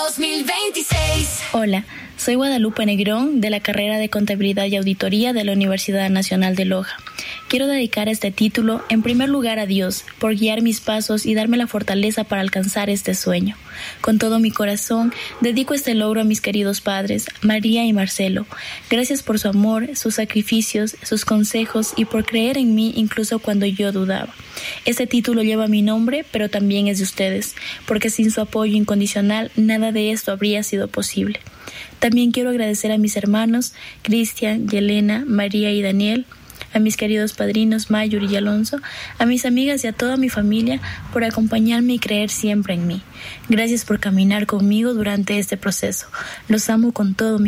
2026. Hola, soy Guadalupe Negrón de la carrera de Contabilidad y Auditoría de la Universidad Nacional de Loja. Quiero dedicar este título en primer lugar a Dios por guiar mis pasos y darme la fortaleza para alcanzar este sueño. Con todo mi corazón, dedico este logro a mis queridos padres, María y Marcelo. Gracias por su amor, sus sacrificios, sus consejos y por creer en mí incluso cuando yo dudaba. Este título lleva mi nombre, pero también es de ustedes, porque sin su apoyo incondicional, nada de esto habría sido posible. También quiero agradecer a mis hermanos, Cristian, Yelena, María y Daniel, a mis queridos padrinos Mayur y Alonso, a mis amigas y a toda mi familia por acompañarme y creer siempre en mí. Gracias por caminar conmigo durante este proceso. Los amo con todo mi